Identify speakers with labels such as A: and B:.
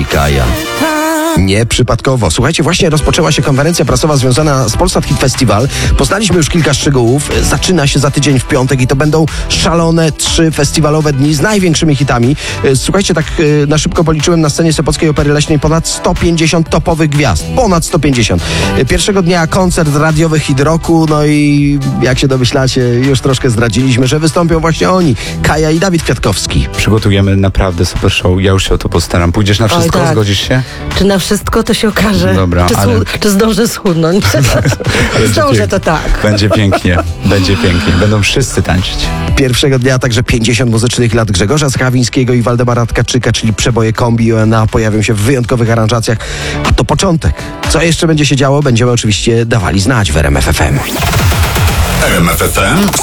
A: Kaja. Nieprzypadkowo. Słuchajcie, właśnie rozpoczęła się konferencja prasowa związana z Polsat Hit Festival. Poznaliśmy już kilka szczegółów. Zaczyna się za tydzień w piątek i to będą szalone 3 festiwalowe dni z największymi hitami. Słuchajcie, tak na szybko policzyłem, na scenie Sopockiej Opery Leśnej ponad 150 topowych gwiazd. Ponad 150. Pierwszego dnia koncert radiowy hit roku, no i jak się domyślacie, już troszkę zdradziliśmy, że wystąpią właśnie oni. Kaja i Dawid Kwiatkowski.
B: Przygotujemy naprawdę super show. Ja już się o to postaram. Pójdziesz na wszystko?
C: Oj, tak.
B: Zgodzisz się?
C: Czy na wszystko, to się okaże.
B: Dobra,
C: czy zdążę schudnąć? Zdążę, to tak.
B: Będzie pięknie. Będzie pięknie. Będą wszyscy tańczyć.
A: Pierwszego dnia także 50 muzycznych lat Grzegorza Skawińskiego i Waldemara Tkaczyka, czyli przeboje kombi i ONA pojawią się w wyjątkowych aranżacjach. A to początek. Co jeszcze będzie się działo, będziemy oczywiście dawali znać w RMF FM.
D: RMF FM